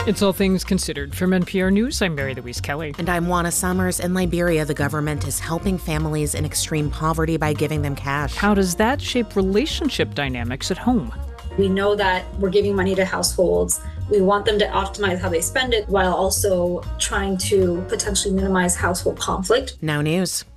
It's All Things Considered. From NPR News, I'm Mary Louise Kelly. And I'm Juana Summers. In Liberia, the government is helping families in extreme poverty by giving them cash. How does that shape relationship dynamics at home? We know that we're giving money to households. We want them to optimize how they spend it while also trying to potentially minimize household conflict. Now news.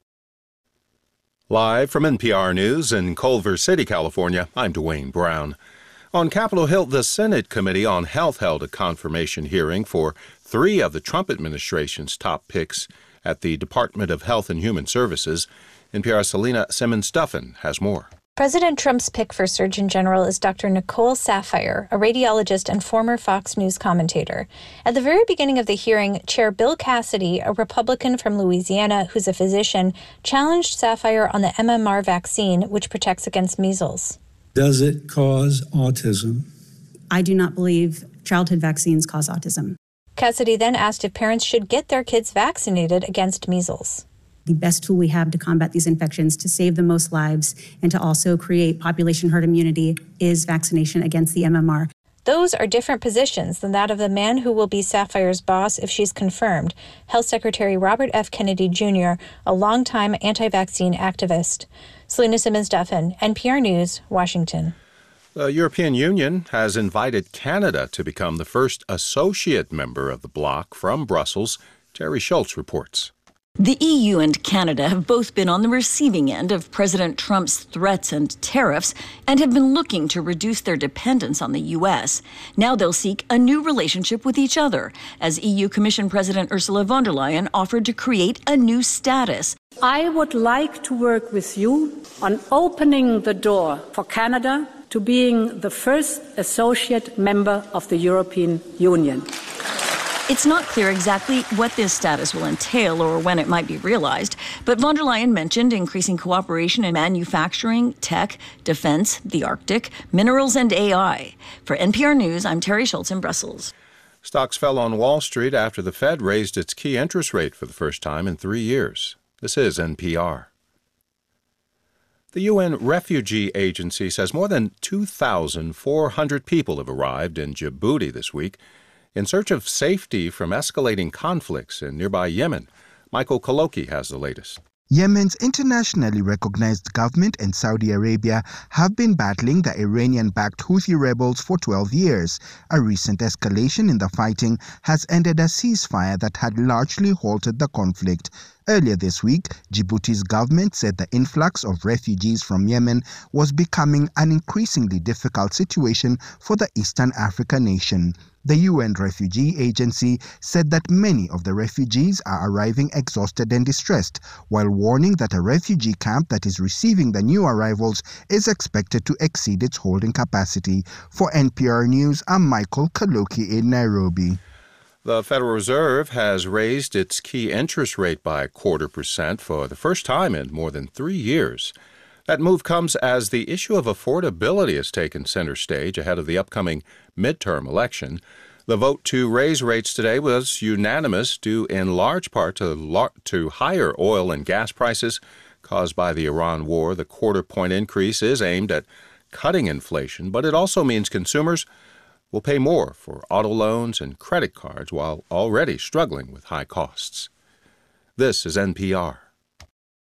Live from NPR News in Culver City, California, I'm Dwayne Brown. On Capitol Hill, the Senate Committee on Health held a confirmation hearing for 3 of the Trump administration's top picks at the Department of Health and Human Services. NPR's Selena Simmons-Duffin has more. President Trump's pick for Surgeon General is Dr. Nicole Saphier, a radiologist and former Fox News commentator. At the very beginning of the hearing, Chair Bill Cassidy, a Republican from Louisiana who's a physician, challenged Saphier on the MMR vaccine, which protects against measles. Does it cause autism? I do not believe childhood vaccines cause autism. Cassidy then asked if parents should get their kids vaccinated against measles. The best tool we have to combat these infections, to save the most lives, and to also create population herd immunity is vaccination against the MMR. Those are different positions than that of the man who will be Saphier's boss if she's confirmed, Health Secretary Robert F. Kennedy Jr., a longtime anti-vaccine activist. Selena Simmons-Duffin, NPR News, Washington. The European Union has invited Canada to become the first associate member of the bloc from Brussels. Terry Schultz reports. The EU and Canada have both been on the receiving end of President Trump's threats and tariffs and have been looking to reduce their dependence on the U.S. Now they'll seek a new relationship with each other, as EU Commission President Ursula von der Leyen offered to create a new status. I would like to work with you on opening the door for Canada to being the first associate member of the European Union. It's not clear exactly what this status will entail or when it might be realized, but von der Leyen mentioned increasing cooperation in manufacturing, tech, defense, the Arctic, minerals, and AI. For NPR News, I'm Terry Schultz in Brussels. Stocks fell on Wall Street after the Fed raised its key interest rate for the first time in 3 years. This is NPR. The UN Refugee Agency says more than 2,400 people have arrived in Djibouti this week in search of safety from escalating conflicts in nearby Yemen. Michael Koloki has the latest. Yemen's internationally recognized government and Saudi Arabia have been battling the Iranian-backed Houthi rebels for 12 years. A recent escalation in the fighting has ended a ceasefire that had largely halted the conflict. Earlier this week, Djibouti's government said the influx of refugees from Yemen was becoming an increasingly difficult situation for the Eastern Africa nation. The UN Refugee Agency said that many of the refugees are arriving exhausted and distressed, while warning that a refugee camp that is receiving the new arrivals is expected to exceed its holding capacity. For NPR News, I'm Michael Kaloki in Nairobi. The Federal Reserve has raised its key interest rate by 0.25% for the first time in more than 3 years. That move comes as the issue of affordability has taken center stage ahead of the upcoming midterm election. The vote to raise rates today was unanimous, due in large part to higher oil and gas prices caused by the Iran war. The 0.25-point increase is aimed at cutting inflation, but it also means consumers will pay more for auto loans and credit cards while already struggling with high costs. This is NPR.